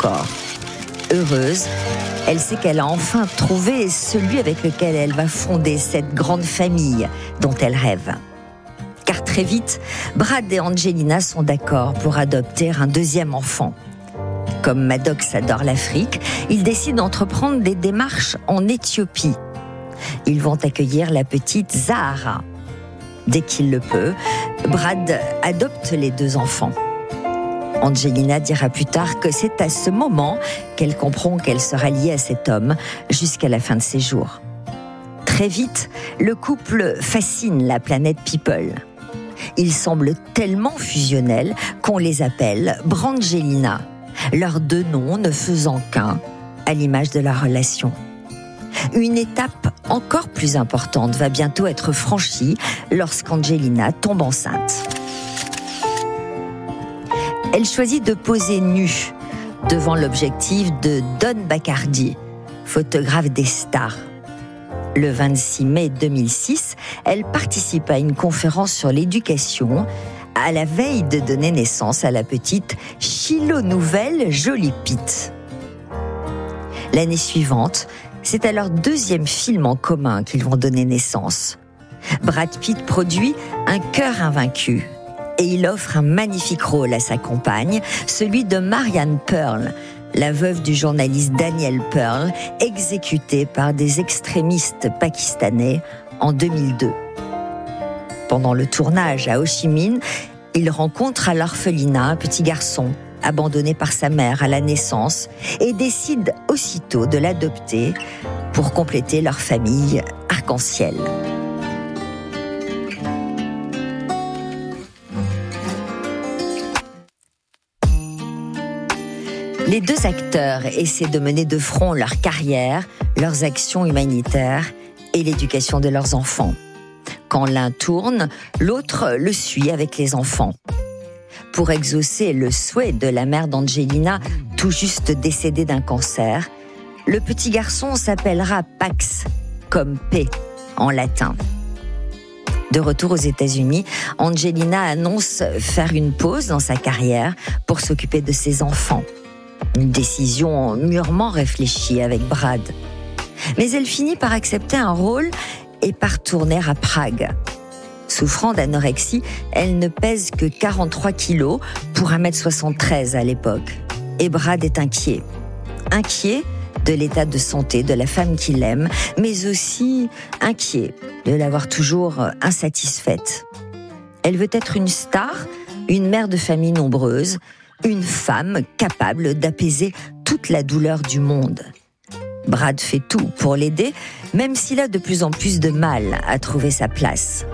encore. Heureuse, elle sait qu'elle a enfin trouvé celui avec lequel elle va fonder cette grande famille dont elle rêve. Car très vite, Brad et Angelina sont d'accord pour adopter un deuxième enfant. Comme Maddox adore l'Afrique, ils décident d'entreprendre des démarches en Éthiopie. Ils vont accueillir la petite Zahara. Dès qu'il le peut, Brad adopte les 2 enfants. Angelina dira plus tard que c'est à ce moment qu'elle comprend qu'elle sera liée à cet homme jusqu'à la fin de ses jours. Très vite, le couple fascine la planète People. Ils semblent tellement fusionnels qu'on les appelle Brangelina, leurs 2 noms ne faisant qu'un, à l'image de leur relation. Une étape encore plus importante va bientôt être franchie lorsqu'Angelina tombe enceinte. Elle choisit de poser nue devant l'objectif de Don Bacardi, photographe des stars. Le 26 mai 2006, elle participe à une conférence sur l'éducation à la veille de donner naissance à la petite Chilo Nouvelle Jolie Pete. L'année suivante, c'est à leur 2e film en commun qu'ils vont donner naissance. Brad Pitt produit Un cœur invaincu et il offre un magnifique rôle à sa compagne, celui de Marianne Pearl, la veuve du journaliste Daniel Pearl, exécuté par des extrémistes pakistanais en 2002. Pendant le tournage à Ho Chi Minh, il rencontre à l'orphelinat un petit garçon abandonné par sa mère à la naissance et décide aussitôt de l'adopter pour compléter leur famille arc-en-ciel. Les 2 acteurs essaient de mener de front leur carrière, leurs actions humanitaires et l'éducation de leurs enfants. Quand l'un tourne, l'autre le suit avec les enfants. Pour exaucer le souhait de la mère d'Angelina, tout juste décédée d'un cancer, le petit garçon s'appellera Pax, comme paix en latin. De retour aux États-Unis, Angelina annonce faire une pause dans sa carrière pour s'occuper de ses enfants. Une décision mûrement réfléchie avec Brad. Mais elle finit par accepter un rôle et par tourner à Prague. Souffrant d'anorexie, elle ne pèse que 43 kilos pour 1m73 à l'époque. Et Brad est inquiet. Inquiet de l'état de santé de la femme qu'il aime, mais aussi inquiet de l'avoir toujours insatisfaite. Elle veut être une star, une mère de famille nombreuse, une femme capable d'apaiser toute la douleur du monde. Brad fait tout pour l'aider, même s'il a de plus en plus de mal à trouver sa place.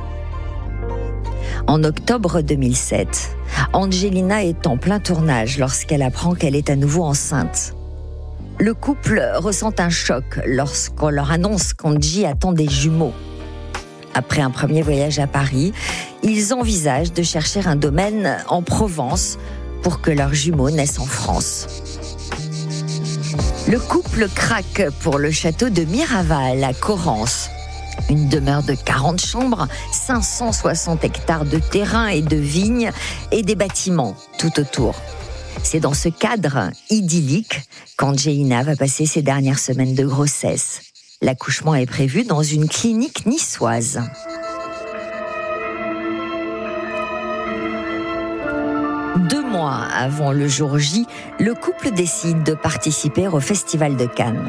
En octobre 2007, Angelina est en plein tournage lorsqu'elle apprend qu'elle est à nouveau enceinte. Le couple ressent un choc lorsqu'on leur annonce qu'Angie attend des jumeaux. Après un premier voyage à Paris, ils envisagent de chercher un domaine en Provence pour que leurs jumeaux naissent en France. Le couple craque pour le château de Miraval à Corrence. Une demeure de 40 chambres, 560 hectares de terrain et de vignes et des bâtiments tout autour. C'est dans ce cadre idyllique qu'Angelina va passer ses dernières semaines de grossesse. L'accouchement est prévu dans une clinique niçoise. Deux mois avant le jour J, le couple décide de participer au Festival de Cannes.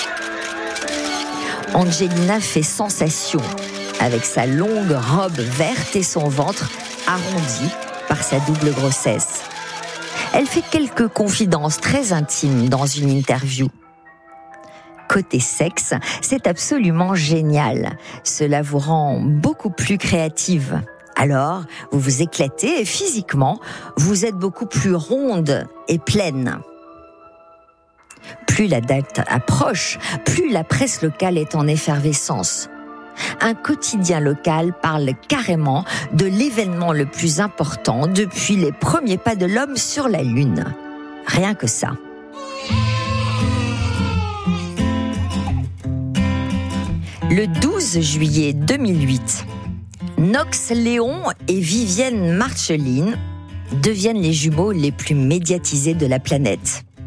Angelina fait sensation avec sa longue robe verte et son ventre arrondi par sa double grossesse. Elle fait quelques confidences très intimes dans une interview. Côté sexe, c'est absolument génial. Cela vous rend beaucoup plus créative. Alors, vous vous éclatez et physiquement, vous êtes beaucoup plus ronde et pleine. Plus la date approche, plus la presse locale est en effervescence. Un quotidien local parle carrément de l'événement le plus important depuis les premiers pas de l'homme sur la Lune. Rien que ça. Le 12 juillet 2008, Knox Léon et Vivienne Marceline deviennent les jumeaux les plus médiatisés de la planète.